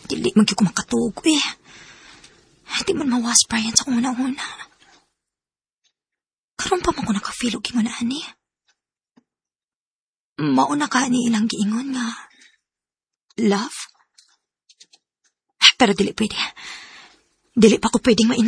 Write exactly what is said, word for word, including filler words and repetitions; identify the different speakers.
Speaker 1: Dili man ko makatug, eh. Di man mawas Brian sa kung una-una. Karon pa man ko nakafeel og ingon ani. Mauna ka ni ilang giingon nga love. Pero dili pwede. Dili pa ko pwedeng ma